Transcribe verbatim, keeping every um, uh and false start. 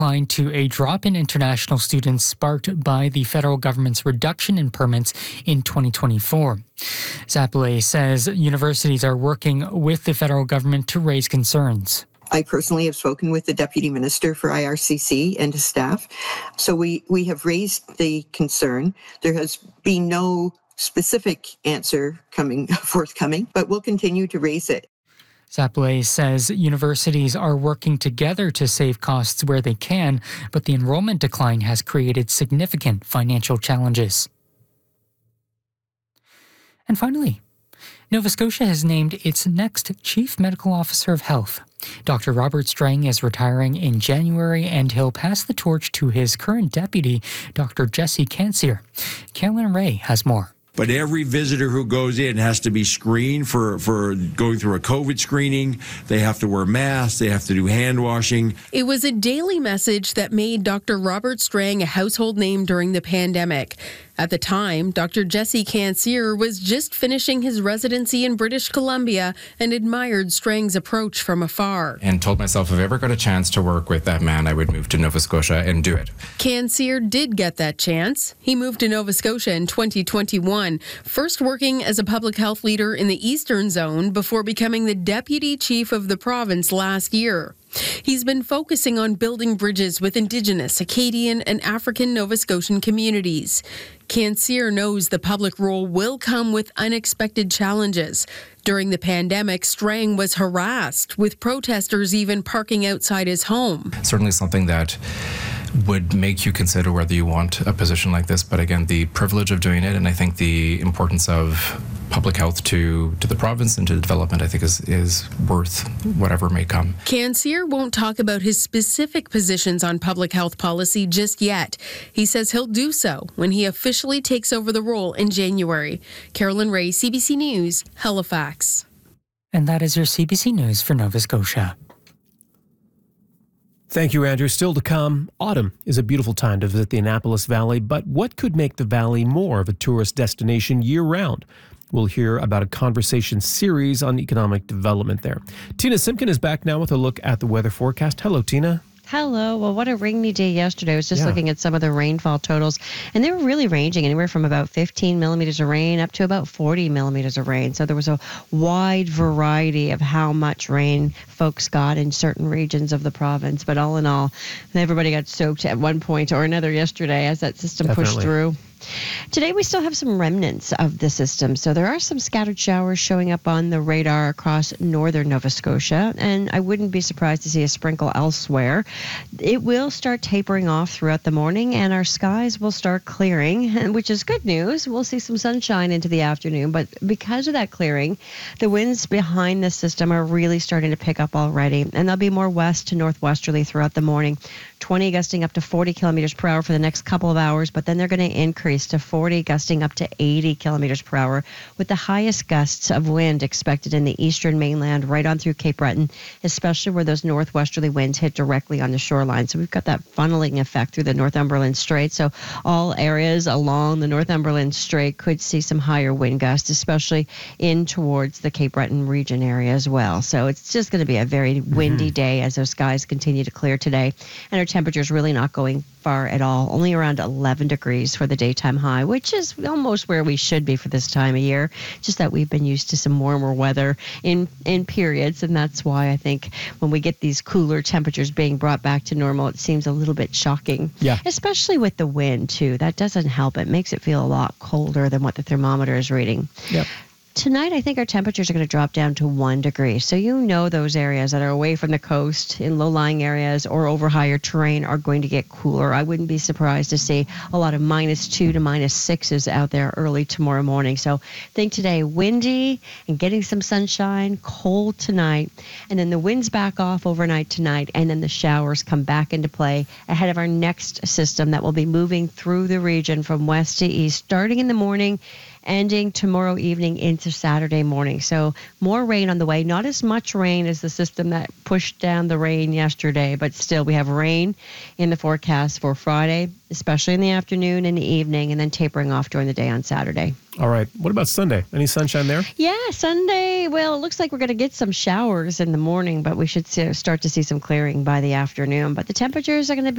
decline to a drop in international students sparked by the federal government's reduction in permits in twenty twenty-four. Zappalais says universities are working with the federal government to raise concerns. I personally have spoken with the Deputy Minister for I R C C and his staff. So we, we have raised the concern. There has been no specific answer coming forthcoming, but we'll continue to raise it. Zappalais says universities are working together to save costs where they can, but the enrollment decline has created significant financial challenges. And finally, Nova Scotia has named its next Chief Medical Officer of Health. Doctor Robert Strang is retiring in January, and he'll pass the torch to his current deputy, Doctor Jesse Cansier. Carolyn Ray has more. But every visitor who goes in has to be screened for, for going through a COVID screening. They have to wear masks. They have to do hand washing. It was a daily message that made Doctor Robert Strang a household name during the pandemic. At the time, Doctor Jesse Cansier was just finishing his residency in British Columbia and admired Strang's approach from afar. And told myself if I ever got a chance to work with that man, I would move to Nova Scotia and do it. Cansier did get that chance. He moved to Nova Scotia in twenty twenty-one, first working as a public health leader in the Eastern Zone before becoming the deputy chief of the province last year. He's been focusing on building bridges with Indigenous, Acadian, and African Nova Scotian communities. Cansier knows the public role will come with unexpected challenges. During the pandemic, Strang was harassed, with protesters even parking outside his home. Certainly something that would make you consider whether you want a position like this. But again, the privilege of doing it, and I think the importance of public health to, to the province and to the development, I think is, is worth whatever may come. Cansier won't talk about his specific positions on public health policy just yet. He says he'll do so when he officially takes over the role in January. Carolyn Ray, C B C News, Halifax. And that is your C B C News for Nova Scotia. Thank you, Andrew. Still to come, autumn is a beautiful time to visit the Annapolis Valley, but what could make the valley more of a tourist destination year-round? We'll hear about a conversation series on economic development there. Tina Simpkin is back now with a look at the weather forecast. Hello, Tina. Hello. Well, what a rainy day yesterday. I was just Yeah. looking at some of the rainfall totals, and they were really ranging anywhere from about fifteen millimeters of rain up to about forty millimeters of rain. So there was a wide variety of how much rain folks got in certain regions of the province. But all in all, everybody got soaked at one point or another yesterday as that system Definitely. pushed through. Today, we still have some remnants of the system. So there are some scattered showers showing up on the radar across northern Nova Scotia, and I wouldn't be surprised to see a sprinkle elsewhere. It will start tapering off throughout the morning, and our skies will start clearing, which is good news. We'll see some sunshine into the afternoon, but because of that clearing, the winds behind the system are really starting to pick up already, and they'll be more west to northwesterly throughout the morning. twenty gusting up to forty kilometers per hour for the next couple of hours, but then they're going to increase to forty, gusting up to eighty kilometers per hour, with the highest gusts of wind expected in the eastern mainland right on through Cape Breton, especially where those northwesterly winds hit directly on the shoreline. So we've got that funneling effect through the Northumberland Strait. So all areas along the Northumberland Strait could see some higher wind gusts, especially in towards the Cape Breton region area as well. So it's just going to be a very windy mm-hmm. day as those skies continue to clear today. And our temperatures really not going far at all, only around eleven degrees for the daytime high, which is almost where we should be for this time of year, just that we've been used to some warmer weather in, in periods, and that's why I think when we get these cooler temperatures being brought back to normal, it seems a little bit shocking, yeah. especially with the wind, too. That doesn't help. It makes it feel a lot colder than what the thermometer is reading. Yep. Tonight, I think our temperatures are going to drop down to one degree. So you know those areas that are away from the coast, in low-lying areas or over higher terrain are going to get cooler. I wouldn't be surprised to see a lot of minus two to minus sixes out there early tomorrow morning. So think today, windy and getting some sunshine, cold tonight, and then the winds back off overnight tonight, and then the showers come back into play ahead of our next system that will be moving through the region from west to east, starting in the morning, ending tomorrow evening into Saturday morning. So more rain on the way. Not as much rain as the system that pushed down the rain yesterday, but still we have rain in the forecast for Friday, especially in the afternoon and the evening, and then tapering off during the day on Saturday. All right. What about Sunday? Any sunshine there? Yeah, Sunday. Well, it looks like we're going to get some showers in the morning, but we should see, start to see some clearing by the afternoon. But the temperatures are going to